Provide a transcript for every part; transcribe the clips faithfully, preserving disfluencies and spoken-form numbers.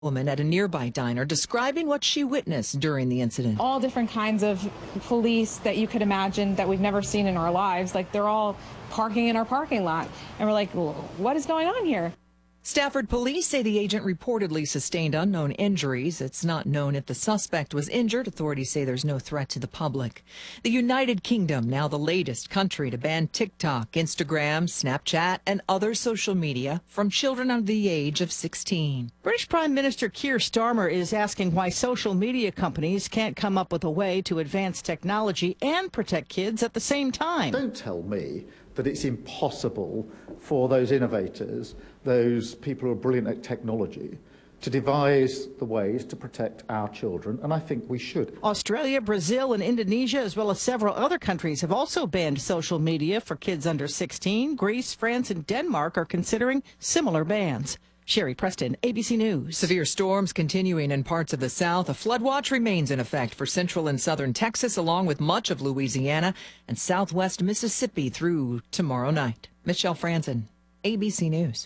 Woman at a nearby diner describing what she witnessed during the incident. All different kinds of police that you could imagine that we've never seen in our lives. Like, they're all parking in our parking lot. And we're like, well, what is going on here? Stafford police say the agent reportedly sustained unknown injuries. It's not known if the suspect was injured. Authorities say there's no threat to the public. The United Kingdom, now the latest country to ban TikTok, Instagram, Snapchat, and other social media from children under the age of sixteen. British Prime Minister Keir Starmer is asking why social media companies can't come up with a way to advance technology and protect kids at the same time. Don't tell me that it's impossible for those innovators, those people who are brilliant at technology, to devise the ways to protect our children, and I think we should. Australia, Brazil, and Indonesia, as well as several other countries, have also banned social media for kids under sixteen. Greece, France, and Denmark are considering similar bans. Sherry Preston, A B C News. Severe storms continuing in parts of the south. A flood watch remains in effect for central and southern Texas, along with much of Louisiana and southwest Mississippi through tomorrow night. Michelle Franzen, A B C News.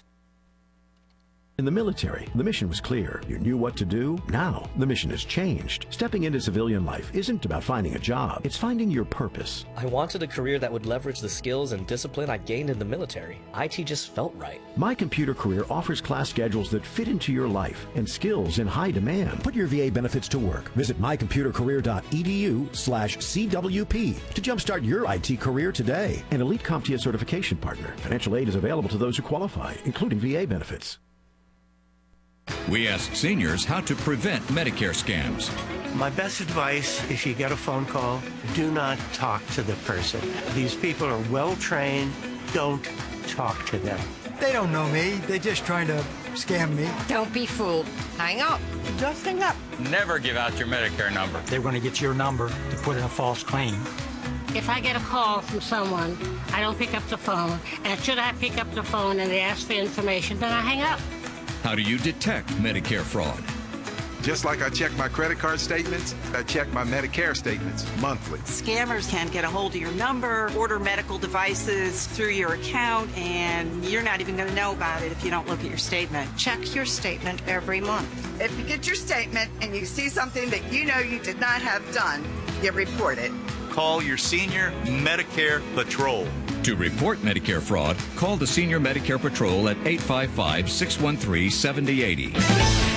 In the military, the mission was clear. You knew what to do. Now, the mission has changed. Stepping into civilian life isn't about finding a job. It's finding your purpose. I wanted a career that would leverage the skills and discipline I gained in the military. I T just felt right. My Computer Career offers class schedules that fit into your life and skills in high demand. Put your V A benefits to work. Visit mycomputercareer.edu slash CWP to jumpstart your I T career today. An Elite CompTIA certification partner. Financial aid is available to those who qualify, including V A benefits. We ask seniors how to prevent Medicare scams. My best advice, if you get a phone call, do not talk to the person. These people are well trained. Don't talk to them. They don't know me. They're just trying to scam me. Don't be fooled. Hang up. Just hang up. Never give out your Medicare number. They're going to get your number to put in a false claim. If I get a call from someone, I don't pick up the phone. And should I pick up the phone and they ask for information, then I hang up. How do you detect Medicare fraud? Just like I check my credit card statements, I check my Medicare statements monthly. Scammers can get a hold of your number, order medical devices through your account, and you're not even going to know about it if you don't look at your statement. Check your statement every month. If you get your statement and you see something that you know you did not have done, you report it. Call your senior Medicare Patrol. To report Medicare fraud, call the Senior Medicare Patrol at eight five five, six one three, seven zero eight zero.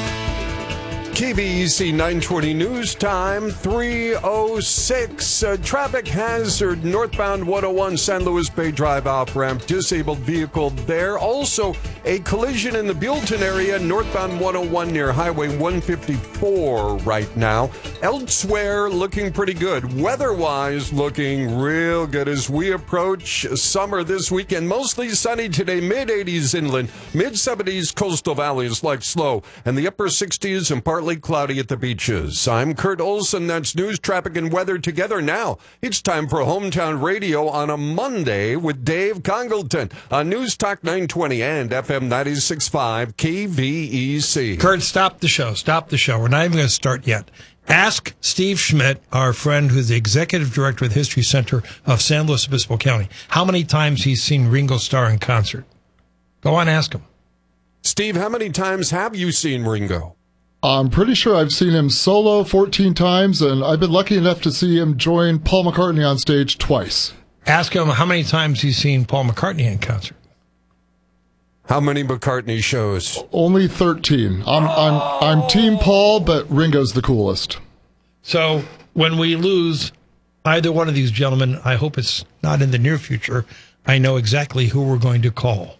K B E C nine twenty News Time, three oh six. Uh, traffic hazard, northbound one oh one San Luis Bay Drive off-ramp, disabled vehicle there. Also, a collision in the Buellton area, northbound one oh one near Highway one fifty-four right now. Elsewhere, looking pretty good. Weather-wise, looking real good as we approach summer this weekend. Mostly sunny today, mid eighties inland, mid seventies coastal valleys like Slow, and the upper sixties and partly cloudy at the beaches. I'm Kurt Olson. That's news, traffic, and weather together now. It's time for Hometown Radio on a Monday with Dave Congleton on News Talk nine twenty and F M ninety-six point five K V E C. Kurt, stop the show. Stop the show. We're not even going to start yet. Ask Steve Schmidt, our friend who's the executive director of the History Center of San Luis Obispo County, how many times he's seen Ringo Starr in concert. Go on, ask him. Steve, how many times have you seen Ringo? I'm pretty sure I've seen him solo fourteen times, and I've been lucky enough to see him join Paul McCartney on stage twice. Ask him how many times he's seen Paul McCartney in concert. How many McCartney shows? Only thirteen. I'm oh. I'm I'm Team Paul, but Ringo's the coolest. So when we lose either one of these gentlemen, I hope it's not in the near future, I know exactly who we're going to call.